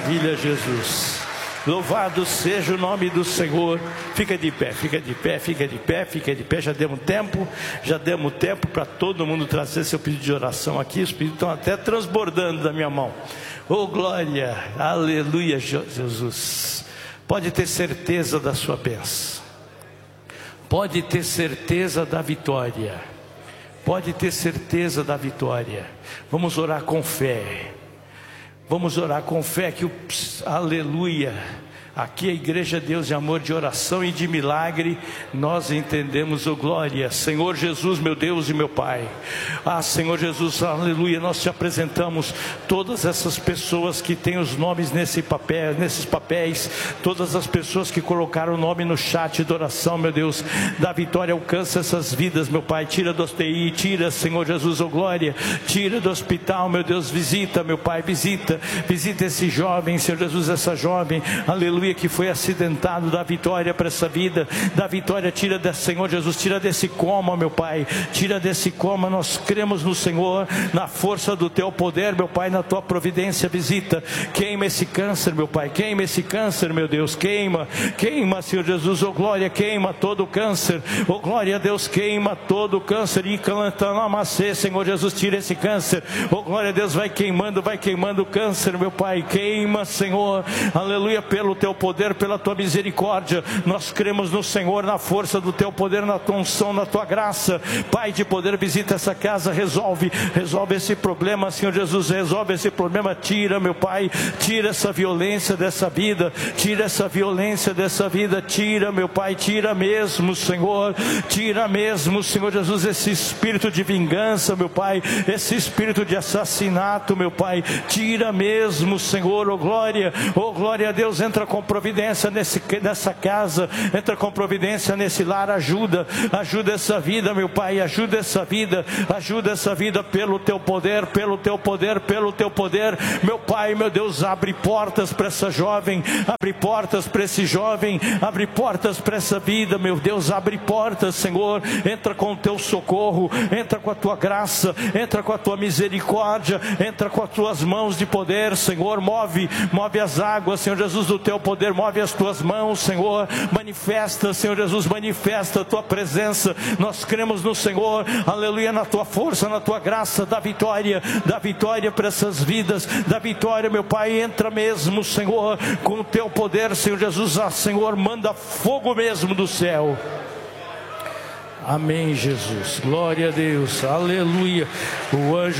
maravilha, Jesus. Louvado seja o nome do Senhor. Fica de pé, fica de pé, fica de pé, fica de pé. Já demos tempo para todo mundo trazer seu pedido de oração aqui. Os pedidos estão até transbordando da minha mão. Oh glória, aleluia, Jesus. Pode ter certeza da sua bênção. Pode ter certeza da vitória. Pode ter certeza da vitória. Vamos orar com fé. Vamos orar com fé que aleluia. Aqui a igreja Deus de amor, de oração e de milagre. Nós entendemos, oh glória, Senhor Jesus, meu Deus e meu Pai. Senhor Jesus, aleluia. Nós te apresentamos todas essas pessoas que têm os nomes nesses papéis, todas as pessoas que colocaram o nome no chat de oração, meu Deus. Da vitória, alcança essas vidas, meu Pai. Tira do UTI, tira, Senhor Jesus, oh glória. Tira do hospital, meu Deus. Visita, meu Pai, visita esse jovem, Senhor Jesus, essa jovem, aleluia, que foi acidentado. Da vitória para essa vida, da vitória, tira desse, Senhor Jesus, tira desse coma, meu Pai, tira desse coma. Nós cremos no Senhor, na força do teu poder, meu Pai, na tua providência. Visita, queima esse câncer, meu Pai, queima esse câncer, meu Deus, queima, Senhor Jesus, oh glória, queima todo o câncer, oh glória a Deus, queima todo o câncer, e cantamacê, Senhor Jesus, tira esse câncer, oh glória a Deus, vai queimando o câncer, meu Pai, queima, Senhor, aleluia, pelo teu poder, pela tua misericórdia. Nós cremos no Senhor, na força do teu poder, na tua unção, na tua graça, Pai de poder. Visita essa casa, resolve esse problema, Senhor Jesus, resolve esse problema. Tira, meu Pai, tira essa violência dessa vida, tira essa violência dessa vida, tira, meu Pai, tira mesmo, Senhor Jesus, esse espírito de vingança, meu Pai, esse espírito de assassinato, meu Pai, tira mesmo, Senhor, oh glória a Deus. Entra com providência nessa casa, entra com providência nesse lar. Ajuda essa vida, meu Pai, ajuda essa vida pelo teu poder, meu Pai, meu Deus. Abre portas para essa jovem, abre portas para esse jovem, abre portas para essa vida, meu Deus, abre portas, Senhor. Entra com o teu socorro, entra com a tua graça, entra com a tua misericórdia, entra com as tuas mãos de poder, Senhor. Move as águas, Senhor Jesus, do teu poder, move as tuas mãos, Senhor. Manifesta, Senhor Jesus, manifesta a tua presença. Nós cremos no Senhor, aleluia, na tua força, na tua graça. Da vitória para essas vidas, da vitória, meu Pai. Entra mesmo, Senhor, com o teu poder, Senhor Jesus. Senhor, manda fogo mesmo do céu. Amém, Jesus, glória a Deus, aleluia. O anjo